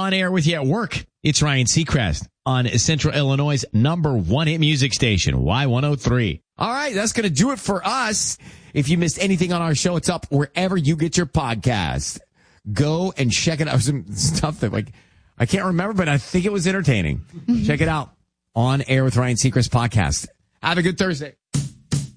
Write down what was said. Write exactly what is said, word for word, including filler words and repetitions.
on air with you at work. It's Ryan Seacrest on Central Illinois' number one hit music station, Y one oh three. All right, that's going to do it for us. If you missed anything on our show, it's up wherever you get your podcast. Go and check it out. Some stuff that, like, I can't remember, but I think it was entertaining. Check it out. On Air with Ryan Seacrest podcast. Have a good Thursday.